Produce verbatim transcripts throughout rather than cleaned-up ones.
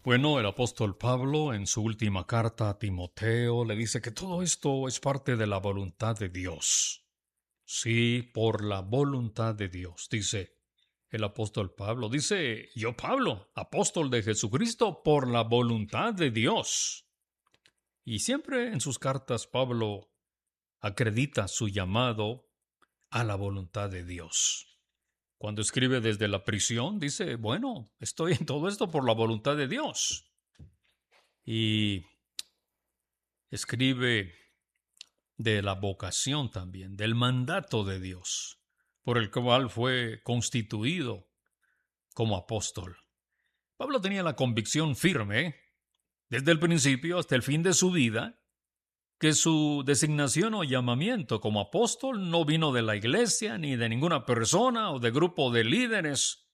Bueno, el apóstol Pablo en su última carta a Timoteo le dice que todo esto es parte de la voluntad de Dios. Sí, por la voluntad de Dios, dice el apóstol Pablo. Dice, yo Pablo, apóstol de Jesucristo, por la voluntad de Dios. Y siempre en sus cartas Pablo acredita su llamado a la voluntad de Dios. Cuando escribe desde la prisión, dice, bueno, estoy en todo esto por la voluntad de Dios. Y escribe de la vocación también, del mandato de Dios, por el cual fue constituido como apóstol. Pablo tenía la convicción firme, desde el principio hasta el fin de su vida, que su designación o llamamiento como apóstol no vino de la iglesia, ni de ninguna persona o de grupo de líderes.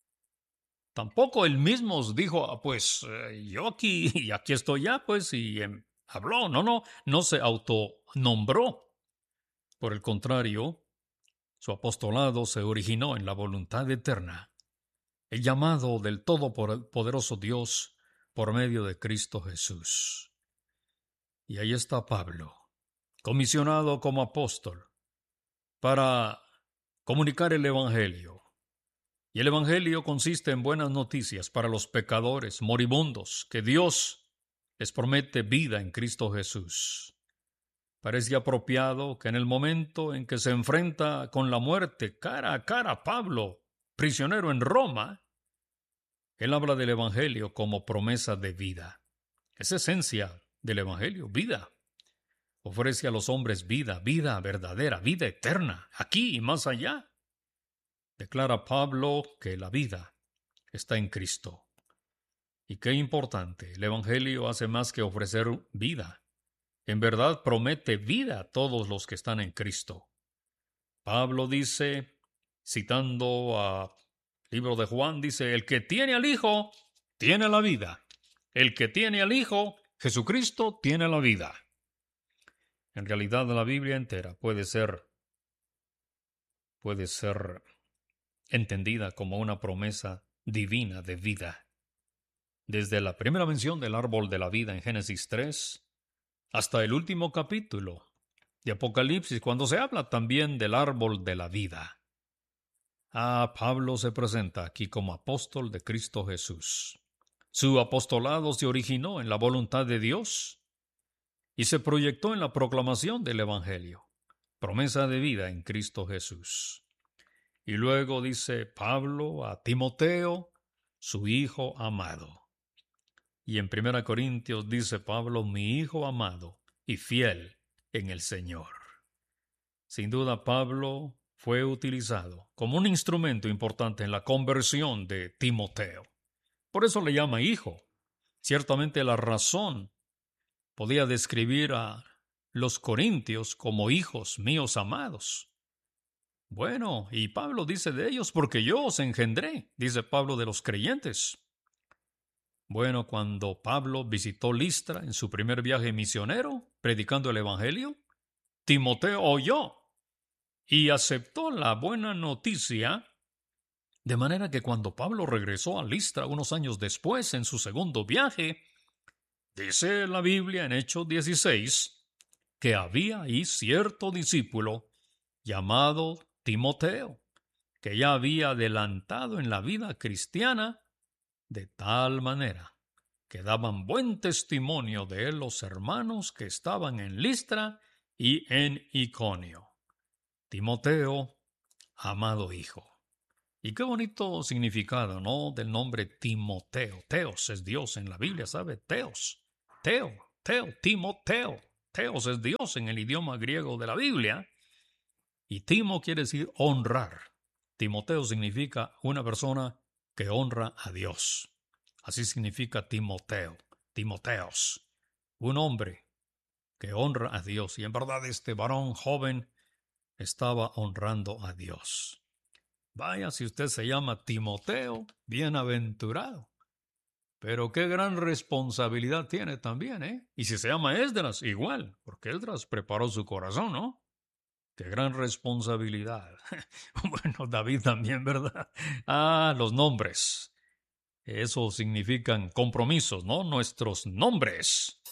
Tampoco él mismo dijo, ah, pues eh, yo aquí y aquí estoy ya, pues, y eh, habló. No, no, no se autonombró. Por el contrario, su apostolado se originó en la voluntad eterna, el llamado del todopoderoso Dios por medio de Cristo Jesús. Y ahí está Pablo, comisionado como apóstol para comunicar el Evangelio. Y el Evangelio consiste en buenas noticias para los pecadores moribundos, que Dios les promete vida en Cristo Jesús. Parece apropiado que en el momento en que se enfrenta con la muerte cara a cara Pablo, prisionero en Roma, él habla del Evangelio como promesa de vida. Es esencia del Evangelio, vida. Ofrece a los hombres vida, vida verdadera, vida eterna, aquí y más allá. Declara Pablo que la vida está en Cristo. Y qué importante, el Evangelio hace más que ofrecer vida. En verdad promete vida a todos los que están en Cristo. Pablo dice, citando al libro de Juan, dice, el que tiene al Hijo, tiene la vida. El que tiene al Hijo, Jesucristo, tiene la vida. En realidad la Biblia entera puede ser, puede ser entendida como una promesa divina de vida. Desde la primera mención del árbol de la vida en Génesis tres, hasta el último capítulo de Apocalipsis, cuando se habla también del árbol de la vida. Ah, Pablo se presenta aquí como apóstol de Cristo Jesús. Su apostolado se originó en la voluntad de Dios y se proyectó en la proclamación del Evangelio, promesa de vida en Cristo Jesús. Y luego dice Pablo a Timoteo, su hijo amado. Y en primera Corintios dice Pablo, mi hijo amado y fiel en el Señor. Sin duda, Pablo fue utilizado como un instrumento importante en la conversión de Timoteo. Por eso le llama hijo. Ciertamente la razón podía describir a los corintios como hijos míos amados. Bueno, y Pablo dice de ellos, porque yo os engendré, dice Pablo de los creyentes. Bueno, cuando Pablo visitó Listra en su primer viaje misionero, predicando el Evangelio, Timoteo oyó y aceptó la buena noticia, de manera que cuando Pablo regresó a Listra unos años después, en su segundo viaje, dice la Biblia en Hechos dieciséis, que había ahí cierto discípulo llamado Timoteo, que ya había adelantado en la vida cristiana, de tal manera que daban buen testimonio de él los hermanos que estaban en Listra y en Iconio. Timoteo, amado hijo. Y qué bonito significado, ¿no?, del nombre Timoteo. Teos es Dios en la Biblia, ¿sabe? Teos. Teo, Teo, Timoteo. Teos es Dios en el idioma griego de la Biblia. Y Timo quiere decir honrar. Timoteo significa una persona que honra a Dios. Así significa Timoteo, Timoteos, un hombre que honra a Dios. Y en verdad este varón joven estaba honrando a Dios. Vaya, si usted se llama Timoteo, bienaventurado. Pero qué gran responsabilidad tiene también, ¿eh? Y si se llama Esdras, igual, porque Esdras preparó su corazón, ¿no? Qué gran responsabilidad. Bueno, David también, ¿verdad? Ah, los nombres. Eso significan compromisos, ¿no? Nuestros nombres